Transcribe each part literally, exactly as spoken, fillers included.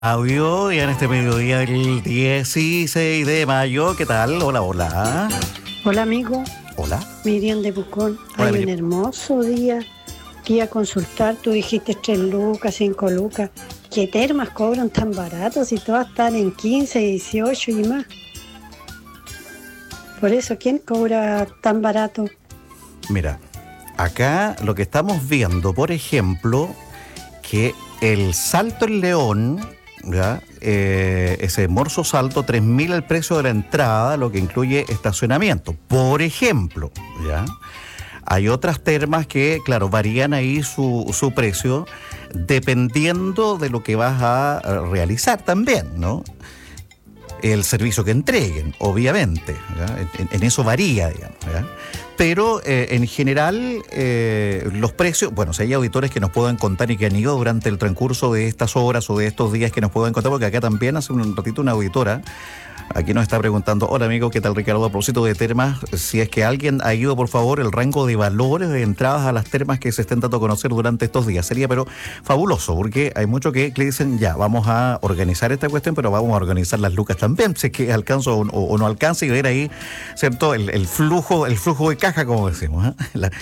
Audio y en este mediodía del dieciséis de mayo, ¿qué tal? Hola, hola. Hola amigo. Hola. Miriam de Pucón. Hola, Hay un Miriam. hermoso día. Fui a consultar, tú dijiste tres lucas, cinco lucas. ¿Qué termas cobran tan baratos y todas están en quince, dieciocho y más? Por eso, ¿quién cobra tan barato? Mira, acá lo que estamos viendo, por ejemplo, que el Salto El León, ¿ya? Eh, ese morso salto, tres mil el precio de la entrada, lo que incluye estacionamiento, por ejemplo, ¿ya? Hay otras termas que, claro, varían ahí su, su precio dependiendo de lo que vas a realizar también, ¿no? El servicio que entreguen, obviamente, en, en eso varía, digamos, ¿ya? Pero eh, en general eh, los precios, bueno, si hay auditores que nos puedan contar y que han ido durante el transcurso de estas horas o de estos días que nos puedan contar, porque acá también hace un ratito una auditora aquí nos está preguntando: hola amigo, ¿qué tal Ricardo? A propósito de termas, si es que alguien ha ido, por favor, el rango de valores de entradas a las termas que se estén dando a conocer durante estos días. Sería pero fabuloso, porque hay muchos que, que dicen, ya, vamos a organizar esta cuestión, pero vamos a organizar las lucas también, si es que alcanzo o, o no alcanza, y ver ahí, ¿cierto? El, el flujo, el flujo de caja, como decimos, ¿eh? La,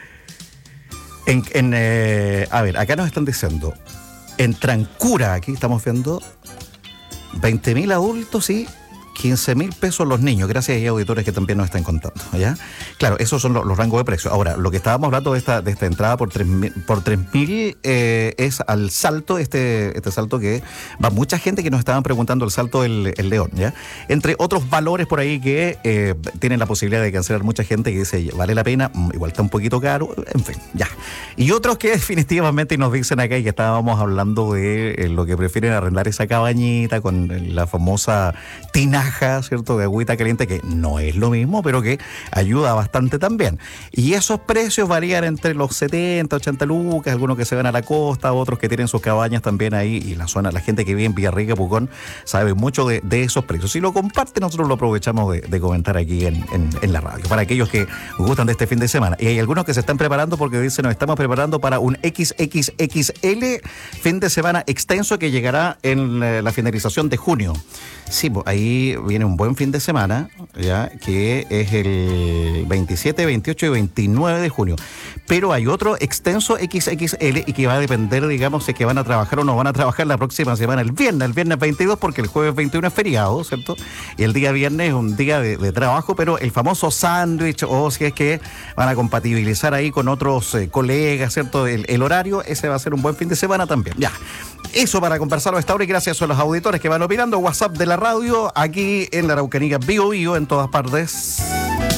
en, en, eh, a ver, acá nos están diciendo, en Trancura, aquí estamos viendo veinte mil adultos y quince mil pesos los niños, gracias a auditores que también nos están contando, ¿ya? Claro, esos son los, los rangos de precio. Ahora, lo que estábamos hablando de esta, de esta entrada por tres mil, por tres mil eh, es al salto, este, este salto que va mucha gente que nos estaban preguntando, el salto del el León, ¿ya? Entre otros valores por ahí que eh, tienen la posibilidad de cancelar mucha gente que dice, vale la pena, igual está un poquito caro, en fin, ya. Y otros que definitivamente nos dicen acá, y que estábamos hablando de eh, lo que prefieren arrendar esa cabañita con la famosa tina, ¿cierto? De agüita caliente, que no es lo mismo, pero que ayuda bastante también. Y esos precios varían entre los setenta, ochenta lucas, algunos que se van a la costa, otros que tienen sus cabañas también ahí, y la zona, la gente que vive en Villarrica, Pucón, sabe mucho de, de esos precios. Si lo comparte, nosotros lo aprovechamos de, de comentar aquí en, en, en la radio, para aquellos que gustan de este fin de semana. Y hay algunos que se están preparando porque dicen, nos estamos preparando para un equis equis equis ele fin de semana extenso que llegará en la, la finalización de junio. Sí, pues ahí viene un buen fin de semana, ya, que es el veintisiete, veintiocho y veintinueve de junio. Pero hay otro extenso equis equis ele y que va a depender, digamos, si es que van a trabajar o no van a trabajar la próxima semana, el viernes, el viernes veintidós, porque el jueves veintiuno es feriado, ¿cierto? Y el día viernes es un día de, de trabajo, pero el famoso sándwich, o si es que van a compatibilizar ahí con otros eh, colegas, ¿cierto? El, el horario, ese va a ser un buen fin de semana también. Ya, eso para conversarlo a esta hora, y gracias a los auditores que van opinando. WhatsApp de la radio, aquí en la Araucanía, Bio Bio, en todas partes.